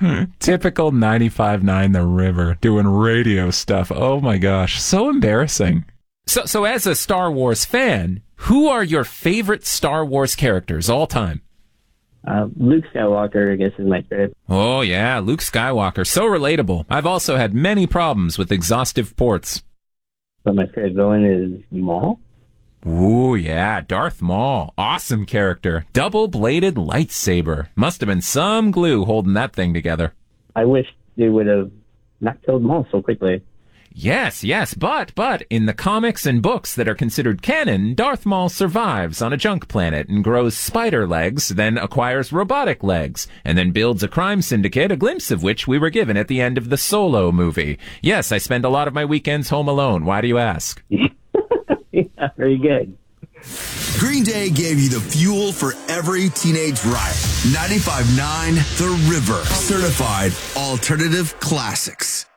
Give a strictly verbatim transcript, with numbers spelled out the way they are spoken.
Typical ninety-five point nine The River doing radio stuff. Oh my gosh, so embarrassing. So, so as a Star Wars fan, who are your favorite Star Wars characters all time? Uh, Luke Skywalker, I guess, is my favorite. Oh yeah, Luke Skywalker, so relatable. I've also had many problems with exhaustive ports. But my favorite villain is Maul. Ooh, yeah, Darth Maul. Awesome character. Double-bladed lightsaber. Must have been some glue holding that thing together. I wish they would have not killed Maul so quickly. Yes, yes, but, but, in the comics and books that are considered canon, Darth Maul survives on a junk planet and grows spider legs, then acquires robotic legs, and then builds a crime syndicate, a glimpse of which we were given at the end of the Solo movie. Yes, I spend a lot of my weekends home alone. Why do you ask? Yeah, very good. Green Day gave you the fuel for every teenage riot. ninety-five point nine The River. Certified alternative classics.